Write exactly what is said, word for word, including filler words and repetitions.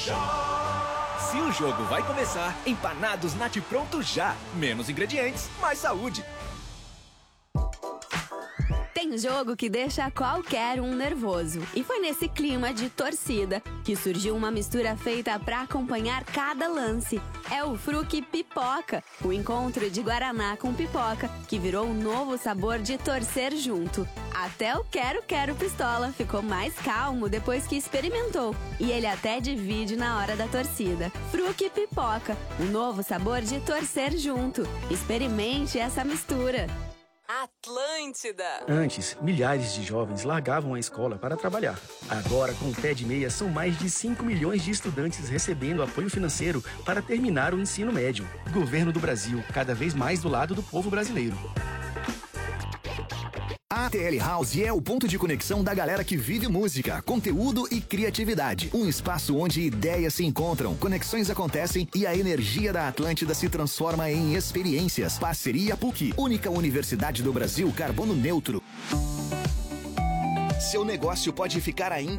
Se o jogo vai começar, empanados Nat Pronto já. Menos ingredientes, mais saúde. Tem jogo que deixa qualquer um nervoso. E foi nesse clima de torcida que surgiu uma mistura feita para acompanhar cada lance. É o Fruque Pipoca, o encontro de Guaraná com pipoca, que virou um novo sabor de torcer junto. Até o Quero Quero Pistola ficou mais calmo depois que experimentou. E ele até divide na hora da torcida. Fruque Pipoca, um novo sabor de torcer junto. Experimente essa mistura. Atlântida. Antes, milhares de jovens largavam a escola para trabalhar. Agora, com o Pé de Meia, são mais de cinco milhões de estudantes recebendo apoio financeiro para terminar o ensino médio. Governo do Brasil, cada vez mais do lado do povo brasileiro. A T L House é o ponto de conexão da galera que vive música, conteúdo e criatividade. Um espaço onde ideias se encontram, conexões acontecem e a energia da Atlântida se transforma em experiências. Parceria P U C, única universidade do Brasil carbono neutro. Seu negócio pode ficar ainda